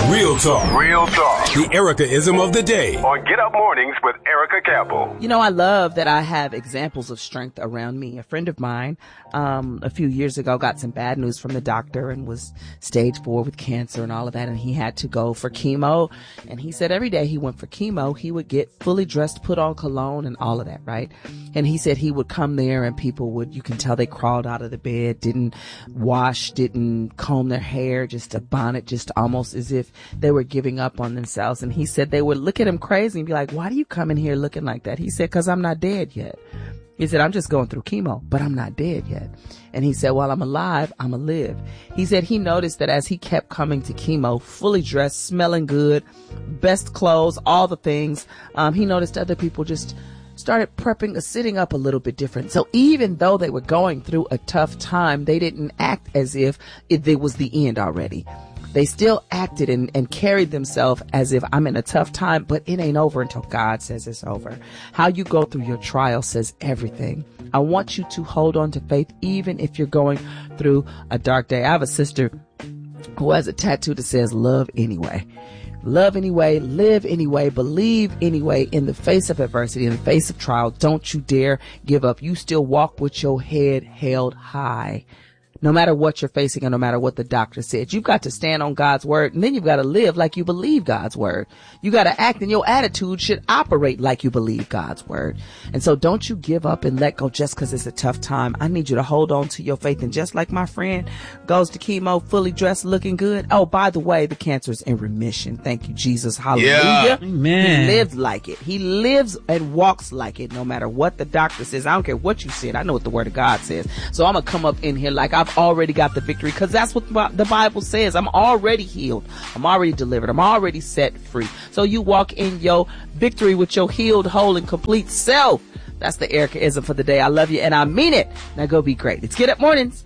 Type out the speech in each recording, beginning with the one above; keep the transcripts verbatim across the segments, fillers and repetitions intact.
Real talk. Real talk. The Erica-ism of the day. On Get Up Mornings with Erica Campbell. You know, I love that I have examples of strength around me. A friend of mine, um, a few years ago got some bad news from the doctor and was stage four with cancer and all of that. And he had to go for chemo. And he said every day he went for chemo, he would get fully dressed, put on cologne and all of that, right? And he said he would come there and people would, you can tell they crawled out of the bed, didn't wash, didn't comb their hair, just a bonnet, just almost as if they were giving up on themselves. And he said they would look at him crazy and be like, why do you come in here looking like that? He said, cause I'm not dead yet. He said, I'm just going through chemo, but I'm not dead yet. And he said, while I'm alive, I'm a live. He said he noticed that as he kept coming to chemo, fully dressed, smelling good, best clothes, all the things, um, he noticed other people just started prepping or sitting up a little bit different. So even though they were going through a tough time, they didn't act as if it, it was the end already. They still acted and, and carried themselves as if I'm in a tough time, but it ain't over until God says it's over. How you go through your trial says everything. I want you to hold on to faith even if you're going through a dark day. I have a sister who has a tattoo that says love anyway. Love anyway, live anyway, believe anyway. In the face of adversity, in the face of trial, don't you dare give up. You still walk with your head held high. No matter what you're facing and no matter what the doctor said, you've got to stand on God's word, and then you've got to live like you believe God's word. You got to act, and your attitude should operate like you believe God's word. And so don't you give up and let go just because it's a tough time. I need you to hold on to your faith. And just like my friend goes to chemo fully dressed, looking good. Oh, by the way, the cancer is in remission. Thank you, Jesus. Hallelujah. Yeah. Amen. He lives like it. He lives and walks like it, no matter what the doctor says. I don't care what you said. I know what the word of God says. So I'm going to come up in here like I've already got the victory, because that's what the Bible says. I'm already healed. I'm already delivered. I'm already set free. So you walk in your victory with your healed, whole, and complete self. That's the Erica-ism for the day. I love you, and I mean it. Now go be great. It's Get Up Mornings.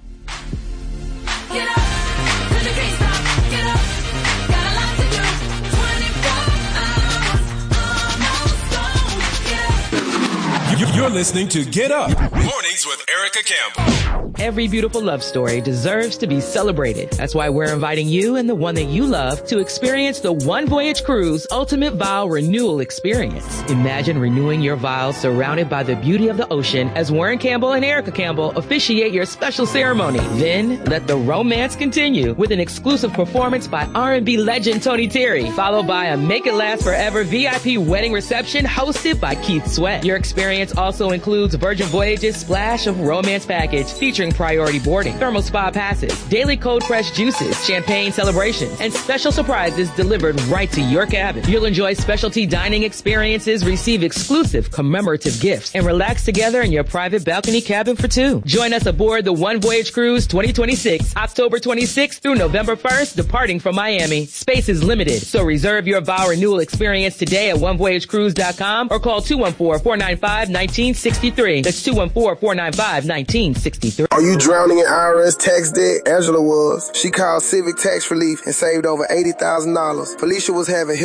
Get up. You're listening to Get Up Mornings with Erica Campbell. Every beautiful love story deserves to be celebrated. That's why we're inviting you and the one that you love to experience the One Voyage Cruise Ultimate Vow Renewal Experience. Imagine renewing your vows surrounded by the beauty of the ocean as Warren Campbell and Erica Campbell officiate your special ceremony. Then let the romance continue with an exclusive performance by R and B legend Tony Terry, followed by a Make It Last Forever V I P wedding reception hosted by Keith Sweat. Your experience also includes Virgin Voyage's Splash of Romance package featuring priority boarding, thermal spa passes, daily cold pressed juices, champagne celebrations, and special surprises delivered right to your cabin. You'll enjoy specialty dining experiences, receive exclusive commemorative gifts, and relax together in your private balcony cabin for two. Join us aboard the One Voyage Cruise twenty twenty-six, October twenty-sixth through November first, departing from Miami. Space is limited, so reserve your vow renewal experience today at one voyage cruise dot com or call two one four, four nine five, one nine six three. That's two one four, four nine five, one nine six three. Are you drowning in I R S tax debt? Angela was. She called Civic Tax Relief and saved over eighty thousand dollars. Felicia was having